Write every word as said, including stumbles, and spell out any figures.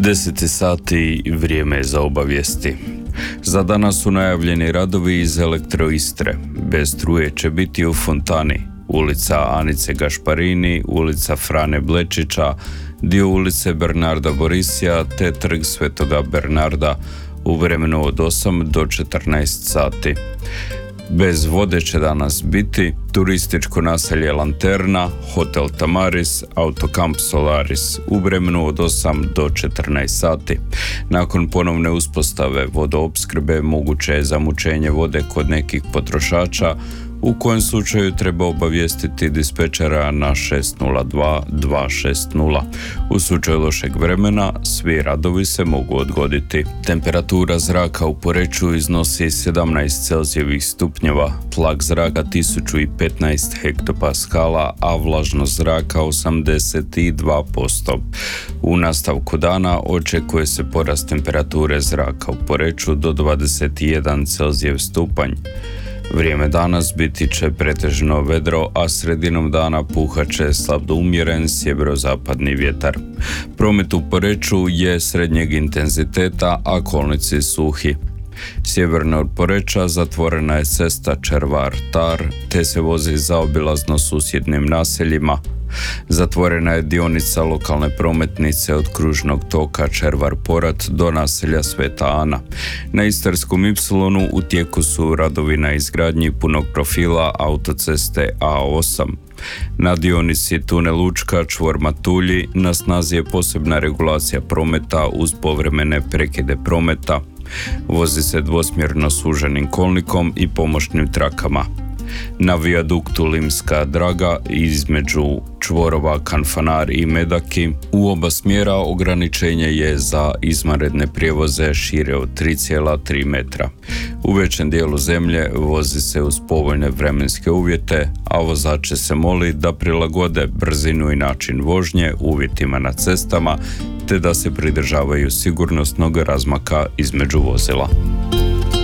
deset sati, vrijeme je za obavijesti. Za danas su najavljeni radovi iz Elektroistre. Bez struje će biti u Fontani, ulica Anice Gašparini, ulica Frane Blečića, dio ulice Bernarda Borisija te trg Svetoga Bernarda u vremenu od osam do četrnaest sati. Bez vode će danas biti turističko naselje Lanterna, hotel Tamaris, autokamp Solaris u vremenu od osam do četrnaest sati. Nakon ponovne uspostave vodoopskrbe moguće je zamućenje vode kod nekih potrošača, u kojem slučaju treba obavijestiti dispečera na šest nula dva dva šest nula. U slučaju lošeg vremena svi radovi se mogu odgoditi. Temperatura zraka u Poreču iznosi sedamnaest celzijevih stupnjeva, tlak zraka tisuću petnaest hektopaskala, a vlažnost zraka osamdeset dva posto. U nastavku dana očekuje se porast temperature zraka u Poreču do dvadeset jedan celzijev stupanj. Vrijeme danas biti će pretežno vedro, a sredinom dana puhat će slab do umjeren sjeverozapadni vjetar. Promet u Poreču je srednjeg intenziteta, a kolnici suhi. Sjeverno od Poreča zatvorena je cesta Červar-Tar, te se vozi zaobilazno susjednim naseljima. Zatvorena je dionica lokalne prometnice od kružnog toka Červar-Porat do naselja Sveta Ana. Na Istarskom Ipsilonu u tijeku su radovi na izgradnji punog profila autoceste A osam. Na dionici tunel Učka čvor Matulji na snazi je posebna regulacija prometa uz povremene prekide prometa. Vozi se dvosmjerno suženim kolnikom i pomoćnim trakama. Na vijaduktu Limska Draga između čvorova Kanfanar i Medaki u oba smjera ograničenje je za izvanredne prijevoze šire od tri zarez tri metra. U većem dijelu zemlje vozi se uz povoljne vremenske uvjete, a vozače se moli da prilagode brzinu i način vožnje uvjetima na cestama te da se pridržavaju sigurnosnog razmaka između vozila.